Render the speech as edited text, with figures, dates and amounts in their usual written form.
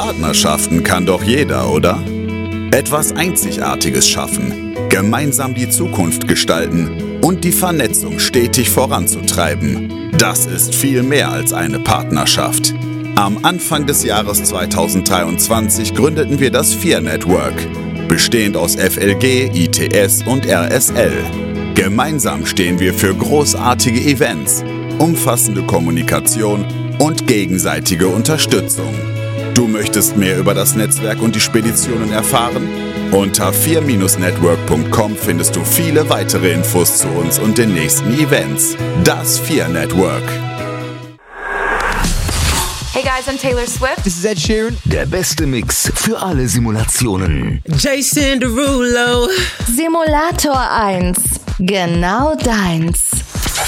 Partnerschaften kann doch jeder, oder? Etwas Einzigartiges schaffen, gemeinsam die Zukunft gestalten und die Vernetzung stetig voranzutreiben. Das ist viel mehr als eine Partnerschaft. Am Anfang des Jahres 2023 gründeten wir das FIR Network, bestehend aus FLG, ITS und RSL. Gemeinsam stehen wir für großartige Events, umfassende Kommunikation und gegenseitige Unterstützung. Du möchtest mehr über das Netzwerk und die Speditionen erfahren? Unter FIR-Network.com findest du viele weitere Infos zu uns und den nächsten Events. Das FIR Network. Hey guys, I'm Taylor Swift. This is Ed Sheeran. Der beste Mix für alle Simulationen. Jason Derulo. Simulator 1. Genau deins.